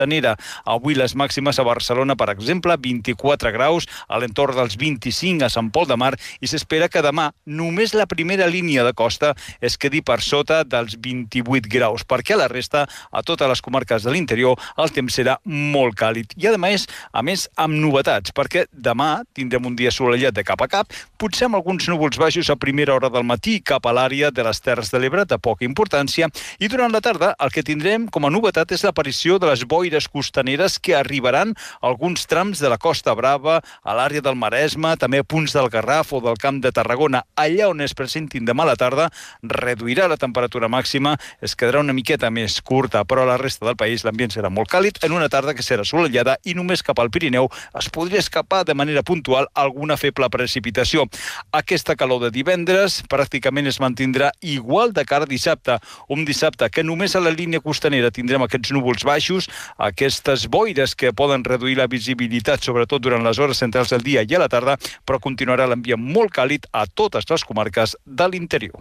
costanera. Avui les màximes a Barcelona, per exemple, 24 graus, a l'entorn dels 25 a Sant Pol de Mar, i s'espera que demà només la primera línia de costa es quedi per sota dels 28 graus, perquè a la resta, a totes les comarques de l'interior, el temps serà molt càlid. I a més, amb novetats, perquè demà tindrem un dia assolellat de cap a cap, potser amb alguns núvols baixos a primera hora del matí cap a l'àrea de les Terres de l'Ebre, de poca importància, i durant la tarda el que tindrem com a novetat és l'aparició de les boires costaneres que arribaran a alguns trams de la Costa Brava, a l'àrea del Maresme, també a punts del Garraf o del Camp de Tarragona. Allà on es presentin demà a la tarda, reduirà la temperatura màxima, es quedarà una miqueta més curta, però a la resta del país l'ambient serà molt càlid en una tarda que serà assolellada i només cap al Pirineu es podria escapar de manera puntual alguna feble precipitació. Aquesta calor de divendres pràcticament es mantindrà igual de cara a dissabte, un dissabte que només a la línia costanera tindrem aquests núvols baixos, aquestes boires que poden reduir la visibilitat, sobretot durant les hores centrals del dia i a la tarda, però continuarà l'ambient molt càlid a totes les comarques de l'interior.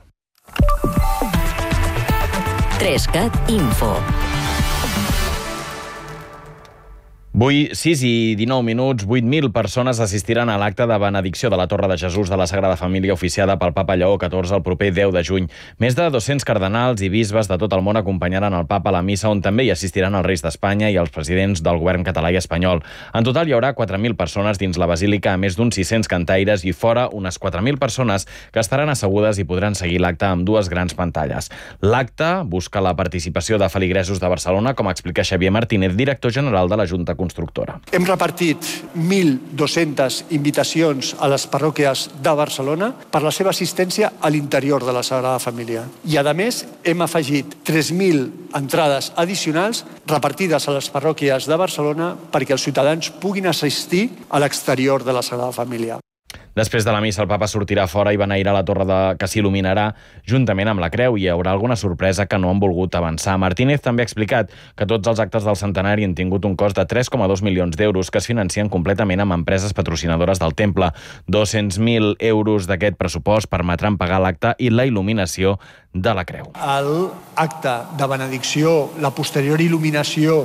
3CAT Info. Avui, 6 i 19 minuts, 8.000 persones assistiran a l'acte de benedicció de la Torre de Jesús de la Sagrada Família oficiada pel papa Lleó XIV el proper 10 de juny. Més de 200 cardenals i bisbes de tot el món acompanyaran el papa a la missa, on també hi assistiran els reis d'Espanya i els presidents del govern català i espanyol. En total hi haurà 4.000 persones dins la basílica, a més d'uns 600 cantaires, i fora unes 4.000 persones que estaran assegudes i podran seguir l'acte amb dues grans pantalles. L'acte busca la participació de feligresos de Barcelona, com explica Xavier Martínez, director general de la Junta Constructora. Hem repartit 1.200 invitacions a les parròquies de Barcelona per la seva assistència a l'interior de la Sagrada Família. I, a més, hem afegit 3.000 entrades addicionals repartides a les parròquies de Barcelona perquè els ciutadans puguin assistir a l'exterior de la Sagrada Família. Després de la missa, el papa sortirà fora i beneirà la torre que s'il·luminarà juntament amb la creu, i hi haurà alguna sorpresa que no han volgut avançar. Martínez també ha explicat que tots els actes del centenari han tingut un cost de 3,2 milions d'euros que es financien completament amb empreses patrocinadores del temple. 200.000 euros d'aquest pressupost permetran pagar l'acte i la il·luminació de la creu. L'acte de benedicció, la posterior il·luminació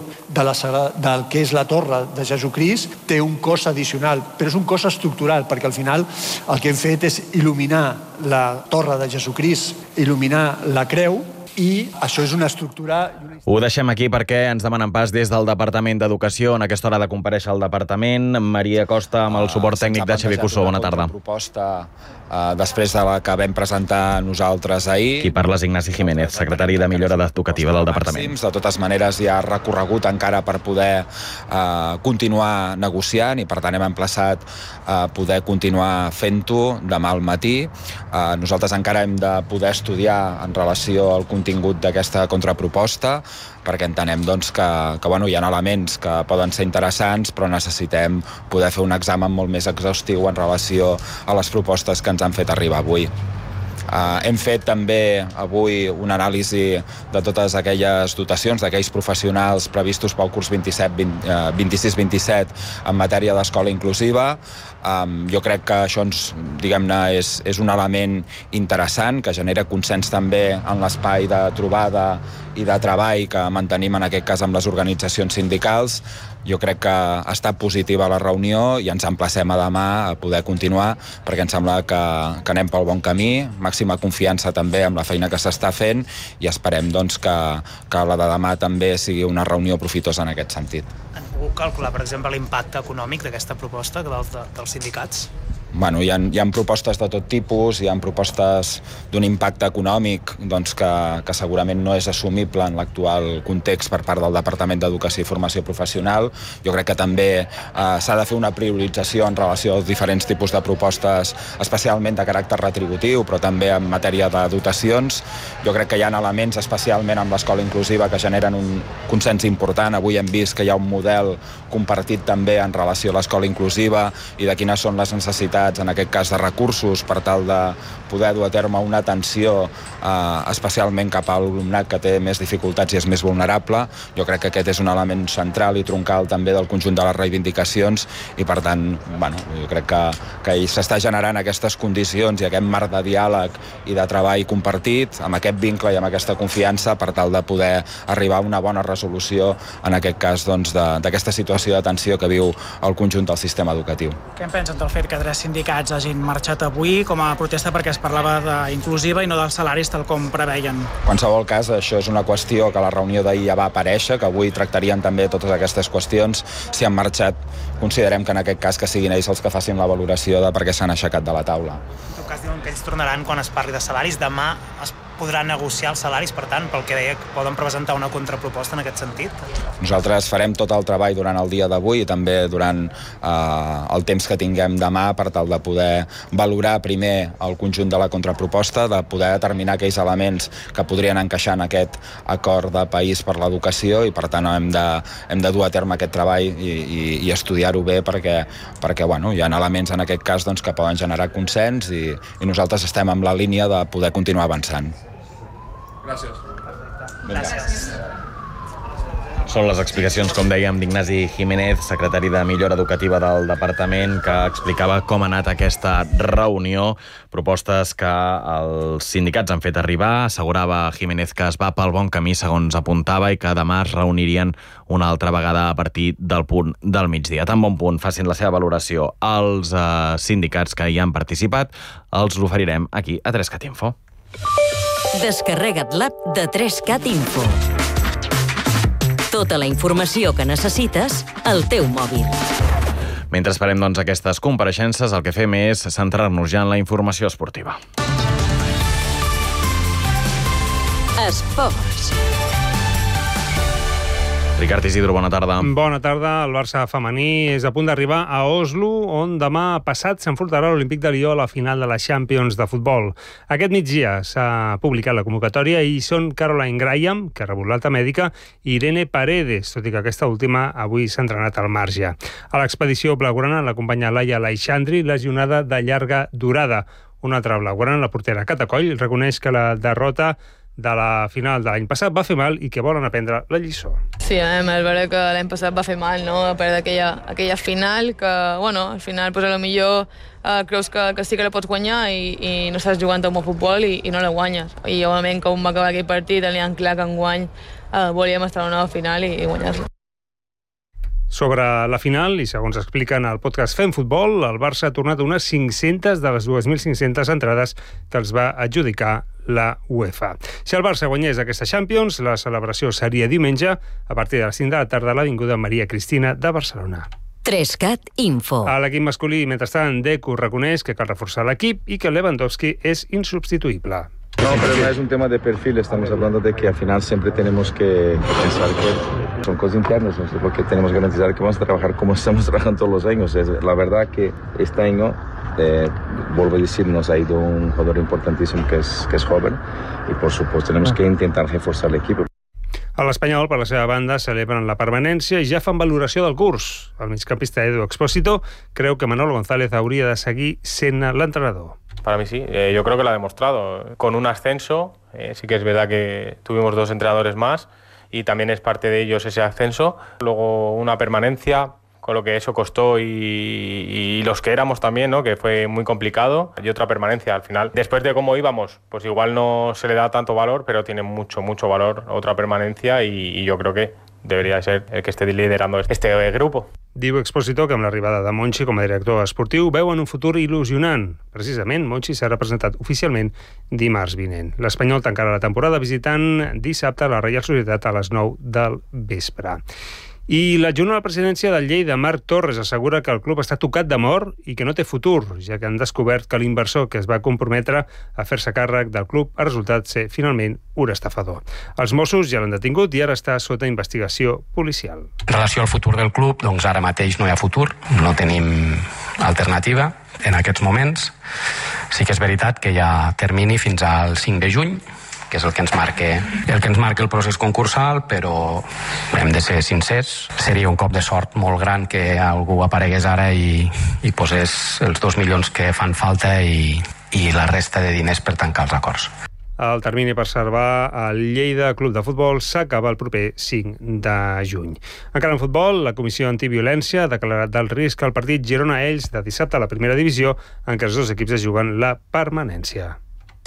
del que és la torre de Jesucrist té un cost addicional, però és un cost estructural, perquè al final el que hem fet és il·luminar la torre de Jesucrist, il·luminar la creu, i això és una estructura... Ho deixem aquí perquè ens demanen pas des del Departament d'Educació. En aquesta hora de comparèixer al Departament, Maria Costa, amb el suport tècnic de Xavier Cussó. Bona tarda. Proposta després de la que vam presentar nosaltres ahir. Qui parla és Ignasi Jiménez, secretari de Millora Educativa del Departament. De totes maneres, hi ha recorregut encara per poder continuar negociant i, per tant, hem emplaçat poder continuar fent-ho demà al matí. Nosaltres encara hem de poder estudiar en relació al contingut d'aquesta contraproposta, perquè entenem que hi ha elements que poden ser interessants, però necessitem poder fer un examen molt més exhaustiu en relació a les propostes que ens han fet arribar avui. Hem fet també avui una anàlisi de totes aquelles dotacions d'aquells professionals previstos pel curs 26-27 en matèria d'escola inclusiva. Jo crec que això és un element interessant que genera consens també en l'espai de trobada i de treball que mantenim en aquest cas amb les organitzacions sindicals. Jo crec que ha estat positiva la reunió i ens emplacem a demà a poder continuar, perquè em sembla que anem pel bon camí, màxima confiança també amb la feina que s'està fent, i esperem que la de demà també sigui una reunió profitosa en aquest sentit. Han pogut calcular, per exemple, l'impacte econòmic d'aquesta proposta dels sindicats? Hi ha propostes de tot tipus, hi ha propostes d'un impacte econòmic que segurament no és assumible en l'actual context per part del Departament d'Educació i Formació Professional. Jo crec que també s'ha de fer una priorització en relació als diferents tipus de propostes, especialment de caràcter retributiu, però també en matèria de dotacions. Jo crec que hi ha elements, especialment amb l'escola inclusiva, que generen un consens important. Avui hem vist que hi ha un model compartit també en relació a l'escola inclusiva i de quines són les necessitats dotats, en aquest cas, de recursos per tal de poder dur a terme una atenció especialment cap a l'alumnat que té més dificultats i és més vulnerable. Jo crec que aquest és un element central i troncal també del conjunt de les reivindicacions i, per tant, jo crec que s'està generant aquestes condicions i aquest marc de diàleg i de treball compartit, amb aquest vincle i amb aquesta confiança per tal de poder arribar a una bona resolució, en aquest cas, d'aquesta situació de tensió que viu el conjunt del sistema educatiu. Què en pensen del fet que 3 sindicats hagin marxat avui com a protesta perquè es parlava d'inclusiva i no dels salaris tal com preveien? En qualsevol cas, això és una qüestió que a la reunió d'ahir ja va aparèixer, que avui tractarien també totes aquestes qüestions. Si han marxat, considerem que en aquest cas que siguin ells els que facin la valoració de per què s'han aixecat de la taula. En tot cas, diuen que ells tornaran quan es parli de salaris. Demà es podran negociar els salaris, per tant, pel que deia, poden presentar una contraproposta en aquest sentit? Nosaltres farem tot el treball durant el dia d'avui i també durant el temps que tinguem demà per tal de poder valorar primer el conjunt de la contraproposta, de poder determinar aquells elements que podrien encaixar en aquest acord de país per l'educació i, per tant, hem de dur a terme aquest treball i estudiar-ho bé perquè hi ha elements en aquest cas que poden generar consens i nosaltres estem en la línia de poder continuar avançant. Gràcies. Gràcies. Són les explicacions, com dèiem, d'Ignasi Jiménez, secretari de Millora Educativa del Departament, que explicava com ha anat aquesta reunió, propostes que els sindicats han fet arribar. Assegurava Jiménez que es va pel bon camí, segons apuntava, i que demà es reunirien una altra vegada a partir del punt del migdia. Tan bon punt facin la seva valoració als sindicats que hi han participat, els l'oferirem aquí a 3cat Info. Descarrega't l'app de 3cat Info. Tota la informació que necessites al teu mòbil. Mentre esperem aquestes compareixences, el que fem és centrar-nos ja en la informació esportiva. Esports. Ricard Isidro, bona tarda. Bona tarda. El Barça femení és a punt d'arribar a Oslo, on demà passat s'enfrontarà l'Olímpic de Lió a la final de la Champions de futbol. Aquest migdia s'ha publicat la convocatòria i són Caroline Graham, que ha rebut l'alta mèdica, i Irene Paredes, tot i que aquesta última avui s'ha entrenat al marge. A l'expedició blaugrana l'acompanya Laia Aleixandri, lesionada de llarga durada. Una altra blaugrana, la portera Catacoll, reconeix que la derrota de la final de l'any passat va fer mal i que volen aprendre la lliçó. Sí, és veritat que l'any passat va fer mal, no? A perdre aquella final, que, al final, a lo millor creus que sí que la pots guanyar i no estàs jugant un bon futbol i no la guanyes. I, òbviament, com va acabar aquell partit, teníem clar que enguany volíem estar a una nova final i guanyar-la. Sobre la final, i segons expliquen al podcast Fem Futbol, el Barça ha tornat unes 500 de les 2.500 entrades que els va adjudicar la UEFA. Si el Barça guanyés aquesta Champions, la celebració seria diumenge a partir de les 5 de la tarda a l'Avinguda Maria Cristina de Barcelona. 3cat Info. A l'equip masculí, mentrestant, Deco reconeix que cal reforçar l'equip i que Lewandowski és insubstituïble. No, pero no es un tema de perfil, estamos hablando de que al final siempre tenemos que pensar que son cosas internas, ¿no? Porque tenemos que garantizar que vamos a trabajar como estamos trabajando todos los años. La verdad que este año, vuelvo a decir, nos ha ido un jugador importantísimo que es joven y por supuesto tenemos que intentar reforzar el equipo. A l'Espanyol, per la seva banda, celebren la permanència i ja fan valoració del curs. El migcampista Edu Expósito creu que Manolo González hauria de seguir sent l'entrenador. Para mí sí, yo creo que lo ha demostrado. Con un ascenso, sí que es verdad que tuvimos 2 entrenadores más y también es parte de ellos ese ascenso. Luego una permanencia, con lo que eso costó y los que éramos también, ¿no? Que fue muy complicado, y otra permanencia al final. Después de cómo íbamos, pues igual no se le da tanto valor, pero tiene mucho valor otra permanencia y yo creo que deberia ser el que esté liderando este grupo. Diu Expósito que amb l'arribada de Monchi com a director esportiu veuen un futur il·lusionant. Precisament, Monchi serà presentat oficialment dimarts vinent. L'Espanyol tancarà la temporada visitant dissabte la Reial Societat a les 9 del vespre. I l'adjunt a la presidència del Lleida, Marc Torres, assegura que el club està tocat de mort i que no té futur, ja que han descobert que l'inversor que es va comprometre a fer-se càrrec del club ha resultat ser finalment un estafador. Els Mossos ja l'han detingut i ara està sota investigació policial. En relació al futur del club, doncs ara mateix no hi ha futur, no tenim alternativa en aquests moments. Sí que és veritat que hi ha termini fins al 5 de juny que és el que ens marca el procés concursal, però hem de ser sincers. Seria un cop de sort molt gran que algú aparegués ara i posés els 2 milions que fan falta i la resta de diners per tancar els acords. El termini per salvar el Lleida Club de Futbol s'acaba el proper 5 de juny. Encara en futbol, la Comissió Antiviolència ha declarat d'alt risc el partit Girona-Elx de dissabte a la primera divisió, en què els dos equips es juguen la permanència.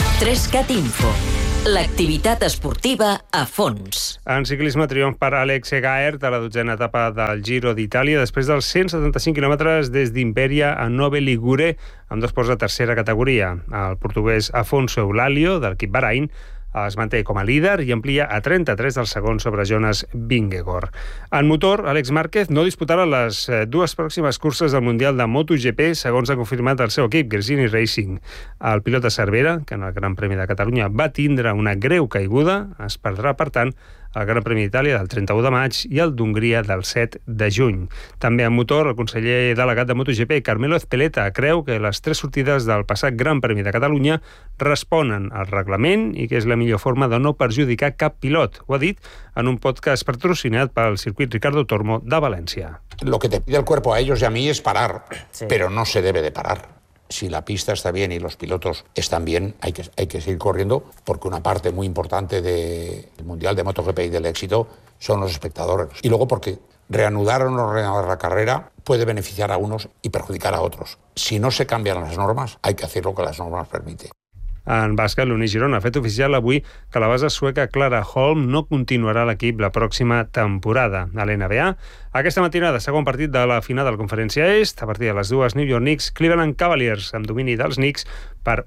3CAT Info. L'activitat esportiva a fons. En ciclisme, triomf per Alex Egaert a la 12a etapa del Giro d'Itàlia després dels 175 quilòmetres des d'Imperia a Nove Ligure amb 2 ports de tercera categoria. El portuguès Afonso Eulalio, de l'equip Bahrain, es manté com a líder i amplia a 33 del segon sobre Jonas Vingegaard. En motor, Àlex Márquez no disputarà les 2 pròximes curses del Mundial de MotoGP, segons ha confirmat el seu equip, Gresini Racing. El pilot de Cervera, que en el Gran Premi de Catalunya va tindre una greu caiguda, es perdrà, per tant, el Gran Premi d'Itàlia del 31 de maig i el d'Hongria del 7 de juny. També en motor, el conseller delegat de MotoGP, Carmelo Ezpeleta, creu que les 3 sortides del passat Gran Premi de Catalunya responen al reglament i que és la millor forma de no perjudicar cap pilot. Ho ha dit en un podcast patrocinat pel circuit Ricardo Tormo de València. Lo que te pide el cuerpo a ellos y a mí es parar, pero no se debe de parar. Si la pista está bien y los pilotos están bien, hay que seguir corriendo, porque una parte muy importante del Mundial de MotoGP y del éxito son los espectadores. Y luego porque reanudar o no reanudar la carrera puede beneficiar a unos y perjudicar a otros. Si no se cambian las normas, hay que hacer lo que las normas permiten. En bàsquet, l'Uni Girona ha fet oficial avui que la base sueca Clara Holm no continuarà a l'equip la pròxima temporada. A l'NBA, aquesta matinada, segon partit de la final de la Conferència Est, a partir de les 2, New York Knicks, Cleveland Cavaliers, amb domini dels Knicks per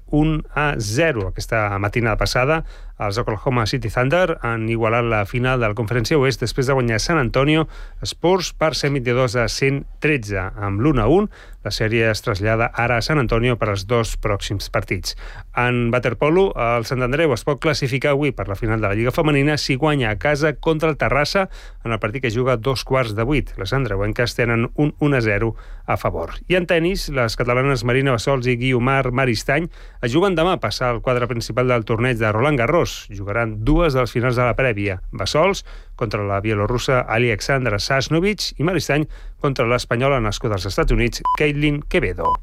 1-0. Aquesta matinada passada, els Oklahoma City Thunder han igualat la final de la Conferència Oest després de guanyar San Antonio Spurs per 122-113. Amb l'1-1, la sèrie es trasllada ara a San Antonio per als 2 pròxims partits. En waterpolo, el Sant Andreu es pot classificar avui per la final de la Lliga Femenina si guanya a casa contra el Terrassa en el partit que juga a 7:15. Les andreuenques tenen un 1-0 a favor. I en tenis, les catalanes Marina Bassols i Guiomar Maristany es juguen demà a passar al quadre principal del torneig de Roland Garros. Jugaran 2 de les finals de la prèvia. Bassols contra la bielorrussa Alexandra Sasnovich i Maristany contra l'espanyola nascuda als Estats Units, Caitlin Quevedo.